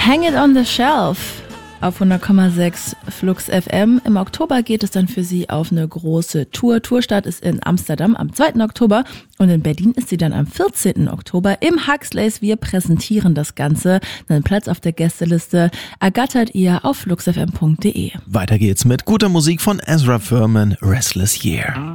Hang It on the Shelf auf 100,6 Flux FM. Im Oktober geht es dann für sie auf eine große Tour. Tourstart ist in Amsterdam am 2. Oktober und in Berlin ist sie dann am 14. Oktober im Huxleys. Wir präsentieren das Ganze. Einen Platz auf der Gästeliste ergattert ihr auf fluxfm.de. Weiter geht's mit guter Musik von Ezra Furman, Restless Year.